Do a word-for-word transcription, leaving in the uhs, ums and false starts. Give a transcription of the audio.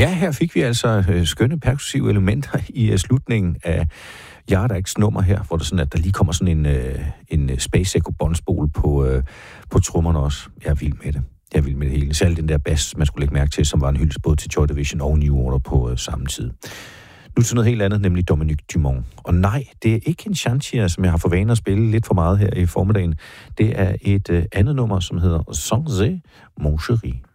Ja, her fik vi altså øh, skønne perkussive elementer i øh, slutningen af Jardaks nummer her, hvor der sådan, at der lige kommer sådan en, øh, en Space Echo båndspol på, øh, på trommerne også. Jeg er vild med det. Jeg er vild med det hele. Særligt den der bass, man skulle lægge mærke til, som var en hyldest både til Joy Division og New Order på øh, samme tid. Nu til noget helt andet, nemlig Dominique Dumont. Og nej, det er ikke en chantier, som jeg har for vane at spille lidt for meget her i formiddagen. Det er et øh, andet nummer, som hedder Sans mon chéri.